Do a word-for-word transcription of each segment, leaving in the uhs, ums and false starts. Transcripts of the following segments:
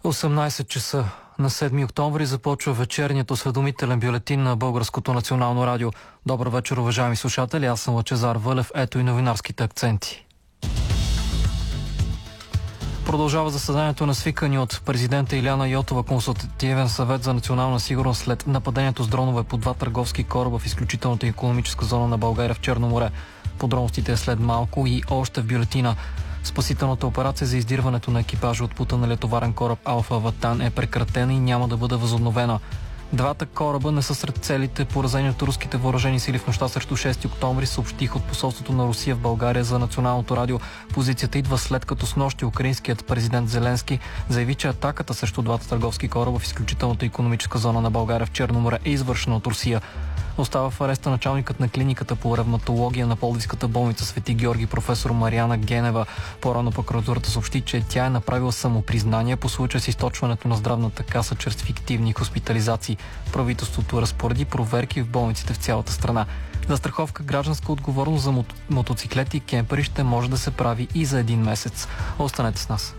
осемнайсет часа на седми октомври започва вечерният осведомителен бюлетин на Българското национално радио. Добър вечер, уважаеми слушатели. Аз съм Лъчезар Вълев. Ето и новинарските акценти. Продължава заседанието на свикани от президента Илияна Йотова консултативен съвет за национална сигурност след нападението с дронове по два търговски кораба в изключителната икономическа зона на България в Черно море. Подробностите е след малко и още в бюлетина. Спасителната операция за издирването на екипажа от потъналия товарен кораб Алфа Ватан е прекратена и няма да бъде възобновена. Двата кораба не са сред целите, поразени от руските въоръжени сили в нощта срещу шести октомври, съобщих от посолството на Русия в България за националното радио. Позицията идва след като снощи украинският президент Зеленски заяви, че атаката срещу двата търговски кораба в изключителната икономическа зона на България в Черно море е извършена от Русия. Остава в ареста началникът на клиниката по ревматология на Пловдивската болница Свети Георги професор Мариана Генева. По-рано прокуратурата съобщи, че тя е направила самопризнание по случая с източването на здравната каса чрез фиктивни хоспитализации. Правителството разпореди проверки в болниците в цялата страна. Застраховка гражданска отговорност за мото- мотоциклети и кемпери ще може да се прави и за един месец. Останете с нас.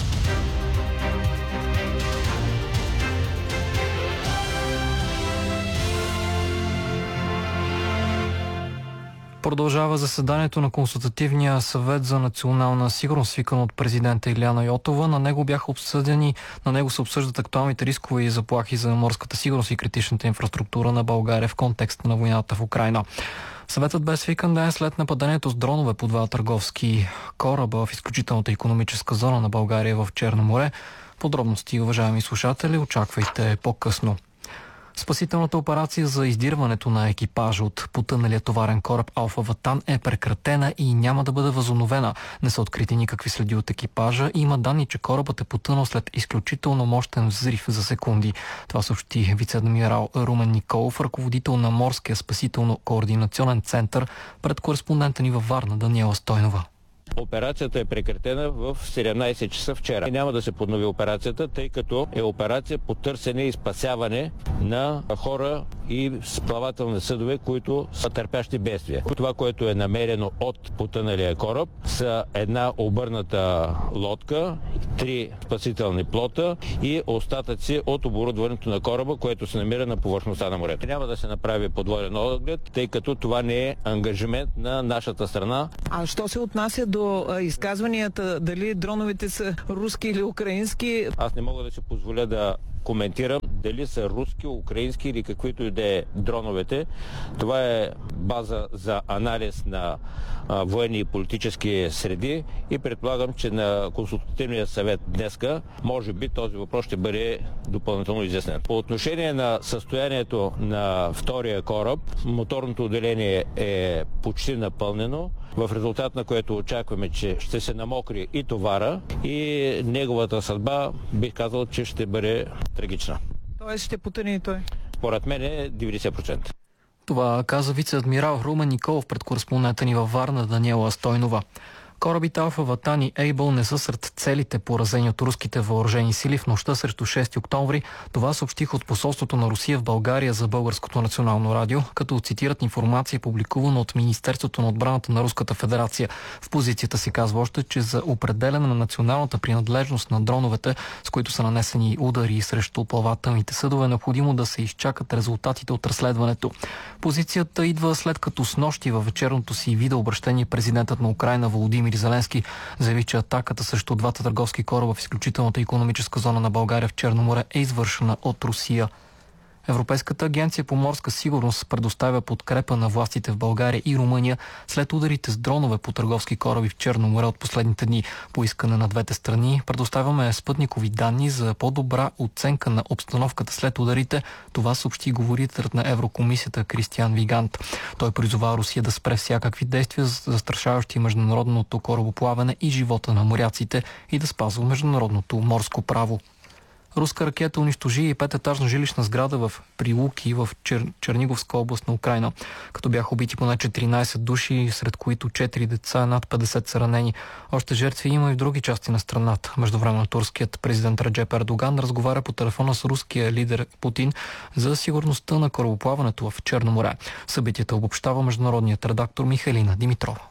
Продължава заседанието на Консултативния съвет за национална сигурност, свикан от президента Илияна Йотова. На него бяха обсъдени, на него се обсъждат актуалните рискове и заплахи за морската сигурност и критичната инфраструктура на България в контекста на войната в Украйна. Съветът бе свикан ден след нападението с дронове по два търговски кораба в изключителната икономическа зона на България в Черно море. Подробности, уважаеми слушатели, очаквайте по-късно. Спасителната операция за издирването на екипажа от потъналия товарен кораб Алфа Ватан е прекратена и няма да бъде възобновена. Не са открити никакви следи от екипажа и има данни, че корабът е потънал след изключително мощен взрив за секунди. Това съобщи вице-адмирал Румен Николов, ръководител на Морския спасително-координационен център, пред кореспондента ни във Варна Даниела Стойнова. Операцията е прекратена в седемнайсет часа вчера. Няма да се поднови операцията, тъй като е операция по търсене и спасяване на хора и плавателни съдове, които са търпящи бедствия. Това, което е намерено от потъналия кораб, са една обърната лодка, три спасителни плота и остатъци от оборудването на кораба, което се намира на повърхността на морето. Няма да се направи подводен оглед, тъй като това не е ангажимент на нашата страна. А що се отнася до изказванията, дали дроновете са руски или украински? Аз не мога да си позволя да коментирам дали са руски, украински или каквито и да е дроновете. Това е база за анализ на а, военни и политически среди и предполагам, че на консултативния съвет днеска може би този въпрос ще бъде допълнително изяснен. По отношение на състоянието на втория кораб, моторното отделение е почти напълнено, в резултат на което очакваме, че ще се намокри и товара и неговата съдба бих казал, че ще бъде трагична. Тоест ще потъне и той? Според мен е деветдесет процента. Това каза вице-адмирал Румен Николов пред кореспондента ни във Варна Даниела Стойнова. Корабите Алфа Ватан и Ейбъл не са сред целите, поразени от руските въоръжени сили в нощта срещу шести октомври. Това съобщих от посолството на Русия в България за Българското национално радио, като цитират информация, публикувана от Министерството на отбраната на Руската федерация. В позицията си казва още, че за определяне на националната принадлежност на дроновете, с които са нанесени удари срещу плавателните съдове, е необходимо да се изчакат резултатите от разследването. Позицията идва след като снощи във вечерното си видеообращение президентът на Украйна Володимир Зеленски заяви, че атаката срещу двата търговски кораба в изключителната икономическа зона на България в Черно море е извършена от Русия. Европейската агенция по морска сигурност предоставя подкрепа на властите в България и Румъния след ударите с дронове по търговски кораби в Черно море от последните дни. По искане на двете страни предоставяме спътникови данни за по-добра оценка на обстановката след ударите. Това съобщи говорителят на Еврокомисията Кристиан Вигант. Той призова Русия да спре всякакви действия, застрашаващи международното корабоплаване и живота на моряците и да спазва международното морско право. Руска ракета унищожи и пететажна жилищна сграда в Прилуки в Чер... Черниговска област на Украйна, като бяха убити поне четиринайсет души, сред които четири деца, над петдесет са ранени. Още жертви има и в други части на страната. Междувременно турският президент Реджеп Ердоган разговаря по телефона с руския лидер Путин за сигурността на корабоплаването в Черно море. Събитията обобщава международният редактор Михайлина Димитрова.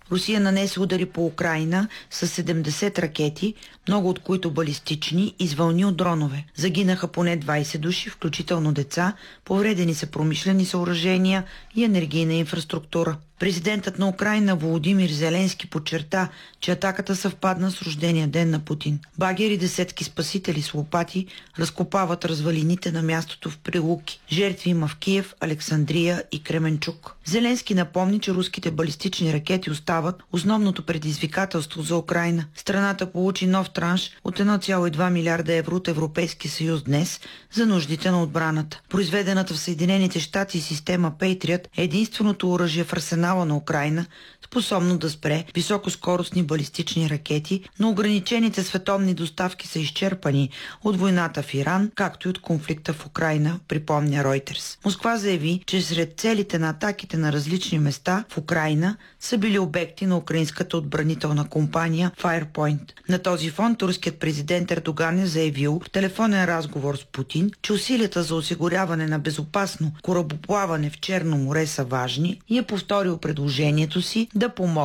Русия нанесе удари по Украйна с седемдесет ракети, много от които балистични, и с вълни от дронове. Загинаха поне двайсет души, включително деца, повредени са промишлени съоръжения и енергийна инфраструктура. Президентът на Украйна Володимир Зеленски подчерта, че атаката съвпадна с рождения ден на Путин. Багери и десетки спасители с лопати разкопават развалините на мястото в Прилуки. Жертви има в Киев, Александрия и Кременчук. Зеленски напомни, че руските балистични ракети остават основното предизвикателство за Украйна. Страната получи нов транш от едно цяло и две милиарда евро от Европейския съюз днес за нуждите на отбраната. Произведената в Съединените щати система Patriot е единственото оръжие в арсенала на Украйна, способно да спре високоскоростни балистични ракети, но ограничените световни доставки са изчерпани от войната в Иран, както и от конфликта в Украйна, припомня Reuters. Москва заяви, че сред целите на атаките на различни места в Украйна са били обекти на украинската отбранителна компания Firepoint. На този фон турският президент Ердоган е заявил в телефонен разговор с Путин, че усилията за осигуряване на безопасно корабоплаване в Черно море са важни и е повторил предложението си да помогне